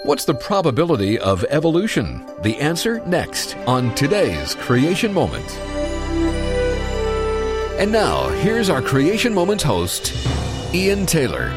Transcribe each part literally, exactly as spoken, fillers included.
What's the probability of evolution? The answer next on today's Creation Moment. And now, here's our Creation Moment host, Ian Taylor.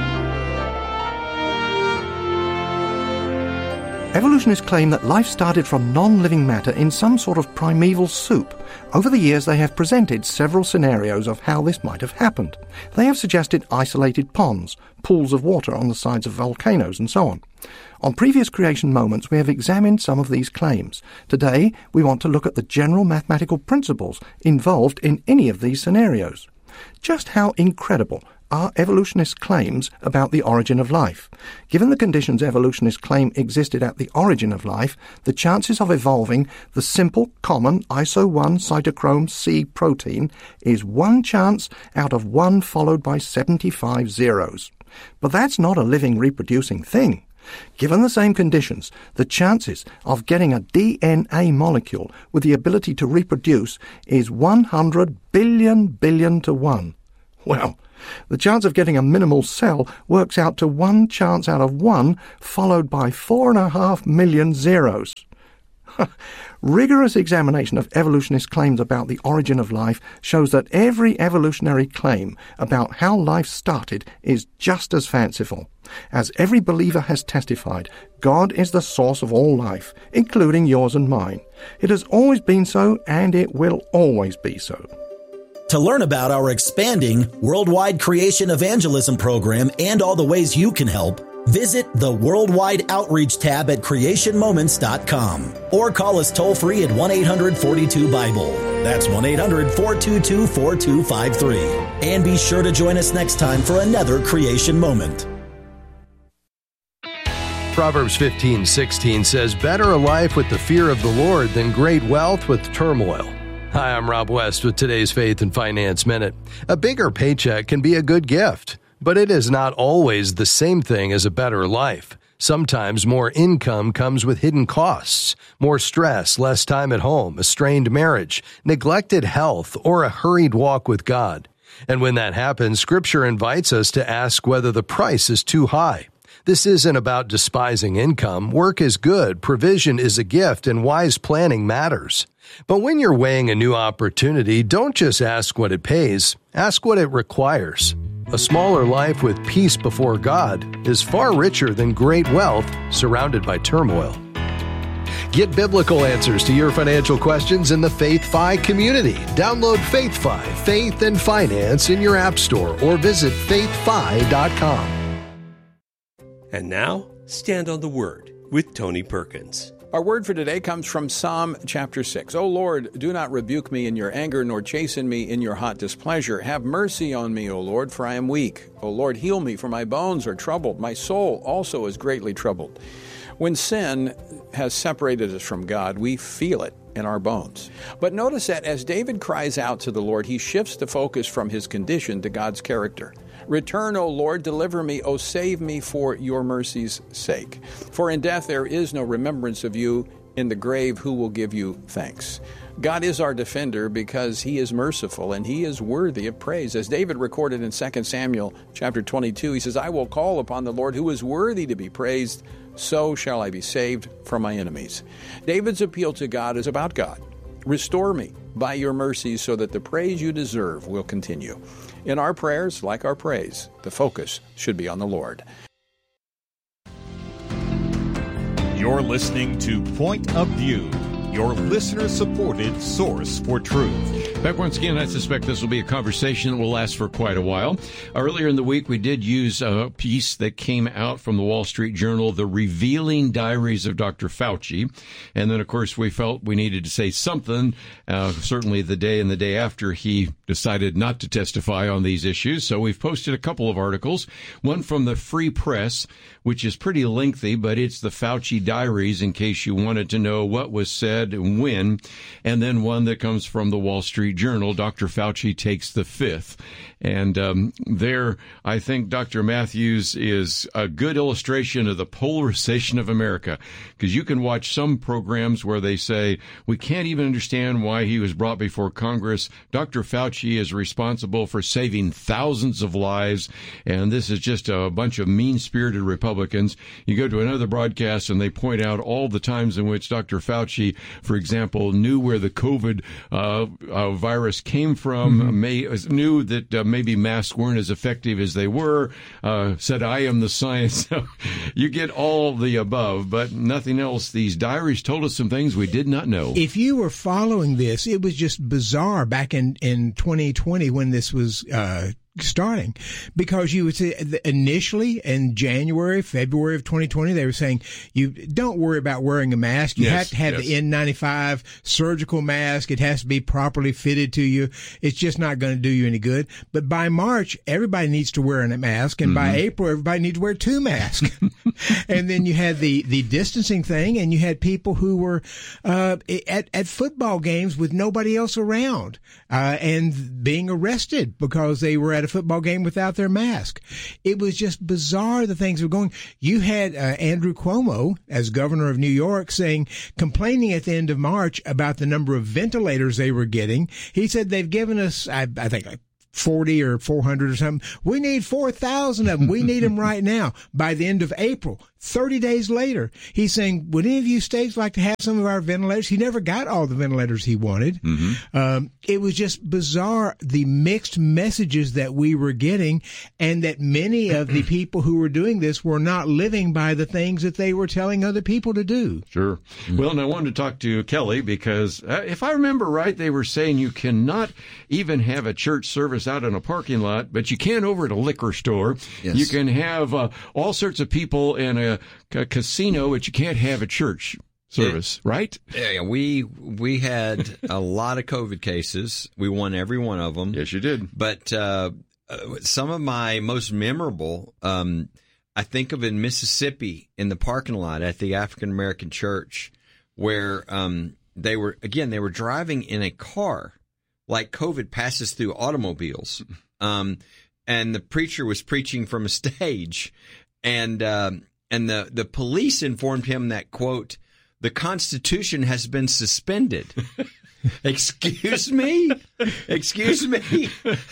Evolutionists claim that life started from non-living matter in some sort of primeval soup. Over the years, they have presented several scenarios of how this might have happened. They have suggested isolated ponds, pools of water on the sides of volcanoes, and so on. On previous Creation Moments, we have examined some of these claims. Today, we want to look at the general mathematical principles involved in any of these scenarios. Just how incredible are evolutionists' claims about the origin of life? Given the conditions evolutionists claim existed at the origin of life, the chances of evolving the simple, common I S O one cytochrome C protein is one chance out of one followed by seventy-five zeros. But that's not a living, reproducing thing. Given the same conditions, the chances of getting a D N A molecule with the ability to reproduce is one hundred billion billion to one. Well, the chance of getting a minimal cell works out to one chance out of one, followed by four and a half million zeros. Rigorous examination of evolutionist claims about the origin of life shows that every evolutionary claim about how life started is just as fanciful. As every believer has testified, God is the source of all life, including yours and mine. It has always been so, and it will always be so. To learn about our expanding worldwide creation evangelism program and all the ways you can help, visit the Worldwide Outreach tab at creation moments dot com or call us toll-free at one eight hundred forty-two Bible. That's one eight hundred four two two four two five three. And be sure to join us next time for another Creation Moment. Proverbs fifteen sixteen says, "Better a life with the fear of the Lord than great wealth with turmoil." Hi, I'm Rob West with today's Faith and Finance Minute. A bigger paycheck can be a good gift, but it is not always the same thing as a better life. Sometimes more income comes with hidden costs, more stress, less time at home, a strained marriage, neglected health, or a hurried walk with God. And when that happens, Scripture invites us to ask whether the price is too high. This isn't about despising income. Work is good, provision is a gift, and wise planning matters. But when you're weighing a new opportunity, don't just ask what it pays, ask what it requires. A smaller life with peace before God is far richer than great wealth surrounded by turmoil. Get biblical answers to your financial questions in the FaithFi community. Download FaithFi, Faith and Finance in your app store or visit faith fi dot com. And now, Stand on the Word with Tony Perkins. Our word for today comes from Psalm chapter six. O Lord, do not rebuke me in your anger, nor chasten me in your hot displeasure. Have mercy on me, O Lord, for I am weak. O Lord, heal me, for my bones are troubled. My soul also is greatly troubled. When sin has separated us from God, we feel it in our bones. But notice that as David cries out to the Lord, he shifts the focus from his condition to God's character. Return, O Lord, deliver me, O save me for your mercy's sake. For in death there is no remembrance of you. In the grave, who will give you thanks? God is our defender because he is merciful and he is worthy of praise. As David recorded in Second Samuel chapter twenty-two, he says, I will call upon the Lord who is worthy to be praised. So shall I be saved from my enemies. David's appeal to God is about God. Restore me by your mercy so that the praise you deserve will continue. In our prayers, like our praise, the focus should be on the Lord. You're listening to Point of View, your listener-supported source for truth. Back once again, I suspect this will be a conversation that will last for quite a while. Earlier in the week, we did use a piece that came out from the Wall Street Journal, The Revealing Diaries of Doctor Fauci. And then, of course, we felt we needed to say something, uh, certainly the day and the day after he decided not to testify on these issues. So we've posted a couple of articles, one from the Free Press, which is pretty lengthy, but it's the Fauci Diaries in case you wanted to know what was said ahead and win. And then one that comes from the Wall Street Journal. Doctor Fauci takes the fifth. And um, there, I think Doctor Matthews is a good illustration of the polarization of America, because you can watch some programs where they say, we can't even understand why he was brought before Congress. Doctor Fauci is responsible for saving thousands of lives, and this is just a bunch of mean-spirited Republicans. You go to another broadcast, and they point out all the times in which Doctor Fauci, for example, knew where the COVID uh, uh, virus came from, mm-hmm. may, knew that uh, maybe masks weren't as effective as they were, uh, said, I am the science. You get all the above, but nothing else. These diaries told us some things we did not know. If you were following this, it was just bizarre back in, in twenty twenty when this was uh starting, because you would say initially in January, February of twenty twenty, they were saying you don't worry about wearing a mask. You yes, have to have yes. the N ninety-five surgical mask. It has to be properly fitted to you. It's just not going to do you any good. But by March, everybody needs to wear a mask. And mm-hmm. by April, everybody needs to wear two masks. And then you had the, the distancing thing, and you had people who were uh, at, at football games with nobody else around uh, and being arrested because they were at a football game without their mask. It was just bizarre, the things were going. You had uh, Andrew Cuomo as governor of New York saying, complaining at the end of March about the number of ventilators they were getting. He said they've given us, I, I think like forty or four hundred or something. We need four thousand of them. We need them right now. By the end of April, thirty days later, he's saying, would any of you states like to have some of our ventilators? He never got all the ventilators he wanted. Mm-hmm. Um, it was just bizarre, the mixed messages that we were getting, and that many of the people who were doing this were not living by the things that they were telling other people to do. Sure. Mm-hmm. Well, and I wanted to talk to Kelly because uh, if I remember right, they were saying you cannot even have a church service out in a parking lot, but you can over at a liquor store. Yes. You can have uh, all sorts of people in a, a casino, but you can't have a church service, yeah. right? Yeah, we we had a lot of COVID cases. We won every one of them. Yes, you did. But uh, some of my most memorable, um, I think of in Mississippi in the parking lot at the African American church, where um, they were, again, they were driving in a car like COVID passes through automobiles. Um, and the preacher was preaching from a stage, and um, and the, the police informed him that, quote, the Constitution has been suspended. Excuse me? Excuse me?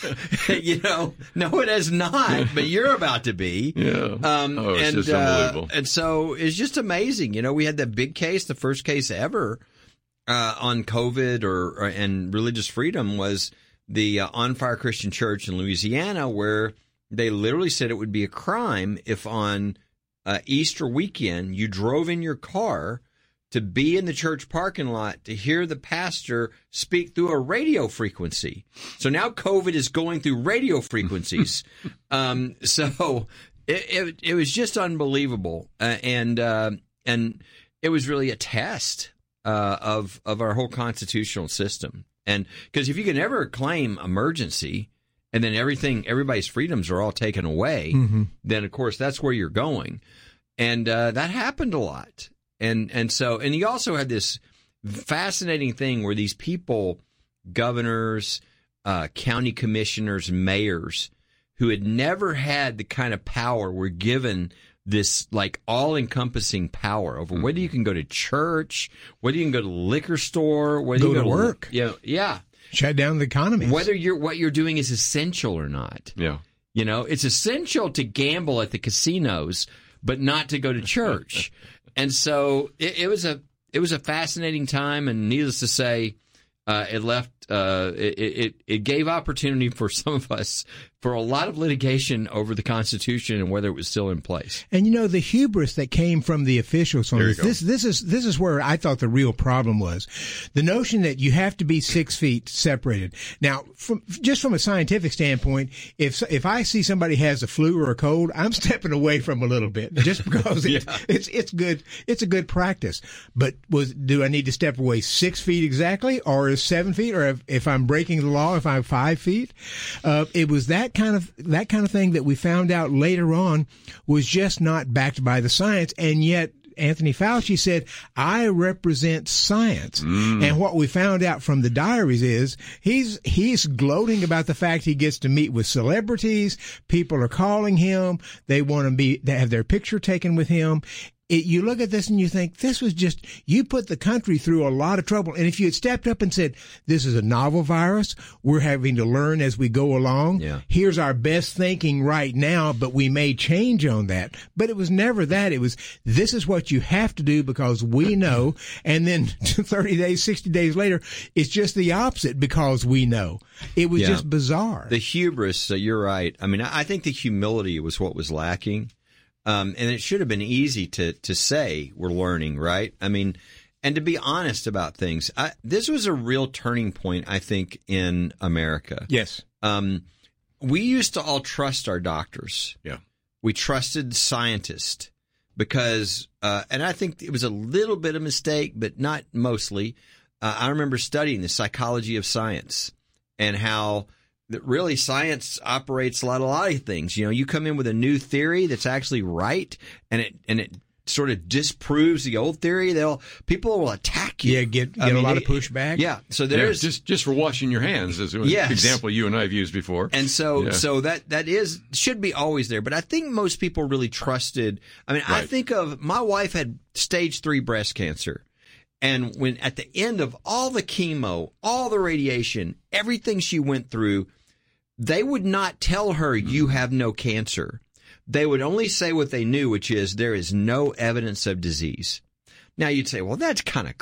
You know, no, it has not, but you're about to be. Yeah. Um, oh, it's and, just uh, unbelievable. And so it's just amazing. You know, we had that big case, the first case ever uh, on COVID or, or and religious freedom was the uh, On Fire Christian Church in Louisiana, where they literally said it would be a crime if on uh, Easter weekend you drove in your car to be in the church parking lot to hear the pastor speak through a radio frequency. So now COVID is going through radio frequencies. um, so it, it, it was just unbelievable. Uh, and uh, and it was really a test uh, of, of our whole constitutional system. And because if you can ever claim emergency and then everything, everybody's freedoms are all taken away, mm-hmm. then, of course, that's where you're going. And uh, that happened a lot. And and so, and you also had this fascinating thing where these people, governors, uh, county commissioners, mayors, who had never had the kind of power were given this like all-encompassing power over whether you can go to church, whether you can go to the liquor store, whether go you go to work. You know, yeah. Shut down the economy. Whether you're what you're doing is essential or not. Yeah. You know, it's essential to gamble at the casinos, but not to go to church. And so it, it was a it was a fascinating time, and needless to say, uh, it left uh, it, it it gave opportunity for some of us for a lot of litigation over the Constitution and whether it was still in place. And you know, the hubris that came from the officials on this, this this is this is where I thought the real problem was. The notion that you have to be six feet separated. Now, from just from a scientific standpoint, if if I see somebody has a flu or a cold, I'm stepping away from a little bit just because it's yeah. it's it's good. It's a good practice. But was do I need to step away six feet exactly, or is seven feet, or if, if I'm breaking the law, if I'm five feet? Uh, it was that kind of that kind of thing that we found out later on was just not backed by the science, and yet Anthony Fauci said, I represent science. Mm. And what we found out from the diaries is he's he's gloating about the fact he gets to meet with celebrities. People are calling him. They want to be they have their picture taken with him. It, you look at this and you think, this was just, you put the country through a lot of trouble. And if you had stepped up and said, this is a novel virus, we're having to learn as we go along. Yeah. Here's our best thinking right now, but we may change on that. But it was never that. It was, this is what you have to do because we know. And then thirty days, sixty days later, it's just the opposite because we know. It was Yeah. just bizarre. The hubris, uh, you're right. I mean, I I think the humility was what was lacking. Um, and it should have been easy to, to say we're learning, right? I mean, and to be honest about things. I, this was a real turning point, I think, in America. Yes. Um, we used to all trust our doctors. Yeah. We trusted scientists because, uh, and I think it was a little bit of a mistake, but not mostly. Uh, I remember studying the psychology of science and how that really science operates a lot, a lot of things. You know, you come in with a new theory that's actually right, and it and it sort of disproves the old theory. They'll people will attack you. Yeah, get, get I a mean, lot it, of pushback. Yeah, so Yeah, there's just just for washing your hands, as an Yes. example you and I have used before. and so Yeah. so that that is should be always there. But I think most people really trusted. I mean, I Right. think of my wife had stage three breast cancer. And when at the end of all the chemo, all the radiation, everything she went through, they would not tell her you have no cancer. They would only say what they knew, which is there is no evidence of disease. Now you'd say, well, that's kind of